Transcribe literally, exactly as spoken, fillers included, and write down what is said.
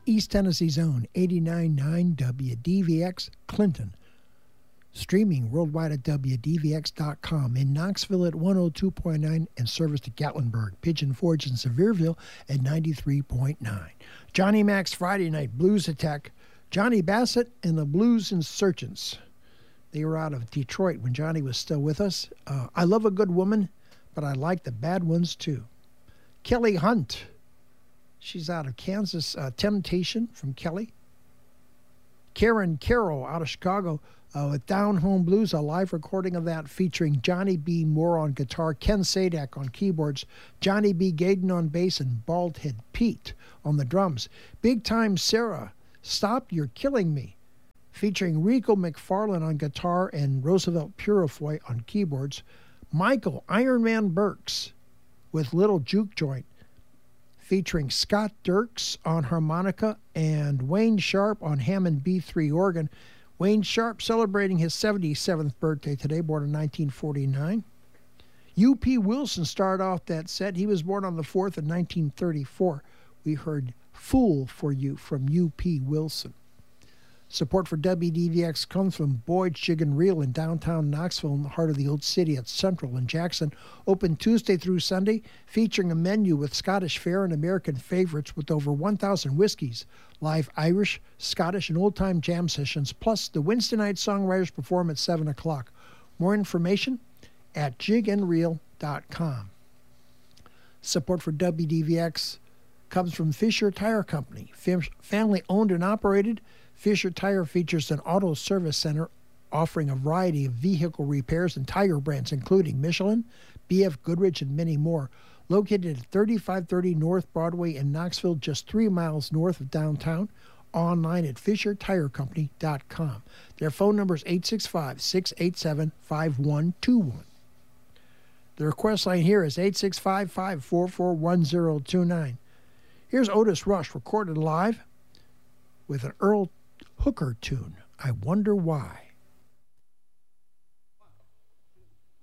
East Tennessee's own eighty-nine point nine W D V X Clinton. Streaming worldwide at W D V X dot com. In Knoxville at one oh two point nine and service to Gatlinburg. Pigeon Forge and Sevierville at ninety-three point nine. Johnny Mac's Friday Night Blues Attack. Johnny Bassett and the Blues Insurgents. They were out of Detroit when Johnny was still with us. Uh, I love a good woman, but I like the bad ones too. Kelly Hunt. She's out of Kansas. Uh, Temptation from Kelly. Karen Carroll out of Chicago uh, with Down Home Blues, a live recording of that featuring Johnny B. Moore on guitar, Ken Sadak on keyboards, Johnny B. Gaden on bass, and Baldhead Pete on the drums. Big Time Sarah, Stop You're Killing Me, featuring Rico McFarlane on guitar and Roosevelt Purifoy on keyboards. Michael Iron Man Burks with Little Juke Joint, featuring Scott Dirks on harmonica and Wayne Sharp on Hammond B three organ. Wayne Sharp celebrating his seventy-seventh birthday today, born in nineteen forty-nine. U P Wilson started off that set. He was born on the fourth in nineteen thirty-four. We heard Fool for You from U P Wilson. Support for W D V X comes from Boyd's Jig and Reel in downtown Knoxville in the heart of the old city at Central and Jackson. Open Tuesday through Sunday, featuring a menu with Scottish fare and American favorites with over one thousand whiskeys, live Irish, Scottish, and old-time jam sessions, plus the Wednesday night songwriters perform at seven o'clock. More information at jig and reel dot com. Support for W D V X comes from Fisher Tire Company. Family owned and operated, Fisher Tire features an auto service center offering a variety of vehicle repairs and tire brands, including Michelin, B F Goodrich, and many more. Located at thirty-five thirty North Broadway in Knoxville, just three miles north of downtown. Online at fisher tire company dot com. Their phone number is eight six five, six eight seven, five one two one. The request line here is eight six five, five four four, one zero two nine. Here's Otis Rush, recorded live with an Earl Hooker tune, I Wonder Why.